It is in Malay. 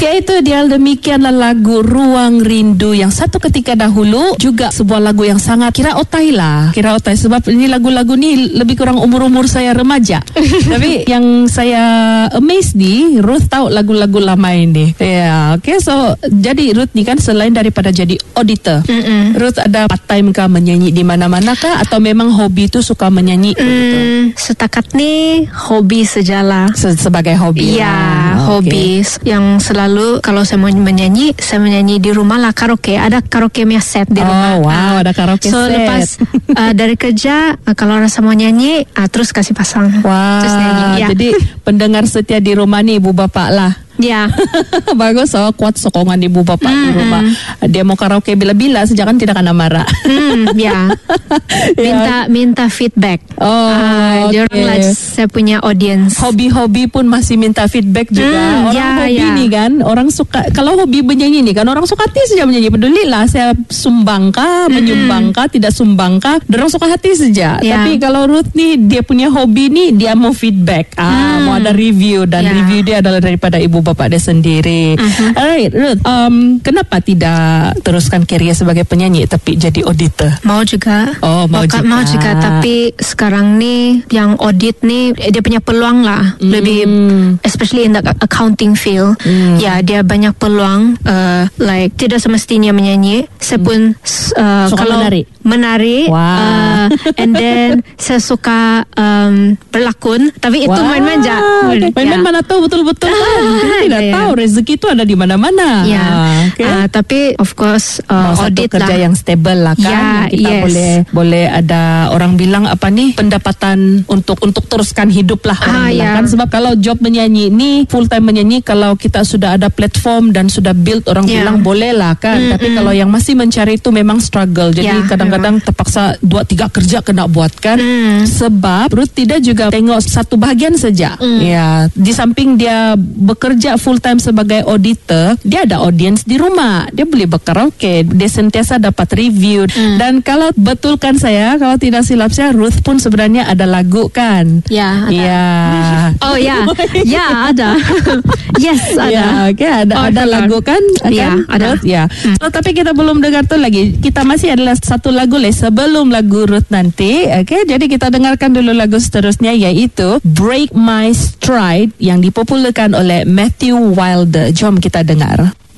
Iaitu dia demikianlah lagu Ruang Rindu yang satu ketika dahulu juga sebuah lagu yang sangat kira otai sebab ini lagu-lagu ni lebih kurang umur-umur saya remaja. Tapi yang saya amazed ni Ruth tahu lagu-lagu lama ini. Ya, okay, so jadi Ruth ni kan selain daripada jadi auditor, Ruth ada part time kah menyanyi di mana-mana kah atau memang hobi tu suka menyanyi? Setakat ni hobi sejalah. Sebagai hobi. Ya, hobi yang selalu kalau saya mau menyanyi, saya menyanyi di rumah lah, karaoke. Ada karaoke punya set di rumah. Oh wow, ada karaoke so, set. Lepas dari kerja, kalau rasa mau nyanyi, terus kasih pasang. Wah, terus nyanyi. Ya. Jadi pendengar setia di rumah ni ibu bapak lah. Ya. Bagus, kuat sokongan ibu bapak di rumah. Dia mau karaoke bila-bila sejak kan tidak akan marah. Ya. Minta feedback. Okay. Diorang lah saya punya audience. Hobi-hobi pun masih minta feedback juga. Orang hobi ni kan, orang suka, kalau hobi menyanyi ni kan orang suka hati saja menyanyi. Pedulilah saya sumbang kah, menyumbang kah, tidak sumbang kah, orang suka hati saja. Tapi kalau Ruth ni dia punya hobi ni dia mau feedback. Mau ada review dan review dia adalah daripada ibu bapak dia sendiri. Alright, Ruth, kenapa tidak teruskan kerjaya sebagai penyanyi tapi jadi auditor? Mau juga. Mau juga. Tapi sekarang ni yang audit ni dia punya peluang lah. Lebih especially in the accounting field. Ya, dia banyak peluang. Like tidak semestinya menyanyi. Saya pun kalau menari. Wow. And then saya suka berlakon. Tapi itu main-main je. Main-main mana tahu betul-betul kan. Tidak tahu rezeki itu ada di mana-mana. Tapi of course audit satu kerja lah yang stable lah kan. Kita boleh ada orang bilang apa nih, pendapatan untuk teruskan hidup lah orang bilang kan. Sebab kalau job menyanyi ni full time menyanyi, kalau kita sudah ada platform dan sudah build, orang bilang boleh lah kan. Tapi kalau yang masih mencari itu memang struggle. Jadi kadang-kadang terpaksa 2-3 kerja kena buat kan. Sebab Ruth tidak juga tengok satu bahagian saja. Ya, di samping dia bekerja full time sebagai auditor, dia ada audience di rumah. Dia boleh berkaraoke, dia sentiasa dapat review. Dan kalau betulkan saya, kalau tidak silap saya, Ruth pun sebenarnya ada lagu kan? Ya, ada. Ya. Oh ya. Ya, ada. Yes, ada. Ya, ada lagu kan? Ya, ada. Ruth, ya. So, tapi kita belum dengar tu lagi. Kita masih adalah satu lagu sebelum lagu Ruth nanti. Okay, jadi kita dengarkan dulu lagu seterusnya, iaitu Break My Stride yang dipopularkan oleh Matthew Wilder. Jom kita dengar.